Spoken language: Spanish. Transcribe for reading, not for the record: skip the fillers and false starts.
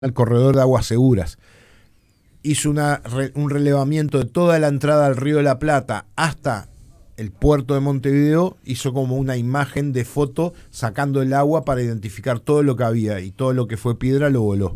al corredor de aguas seguras. Hizo un relevamiento de toda la entrada al Río de la Plata hasta el puerto de Montevideo, hizo como una imagen de foto sacando el agua para identificar todo lo que había, y todo lo que fue piedra lo voló.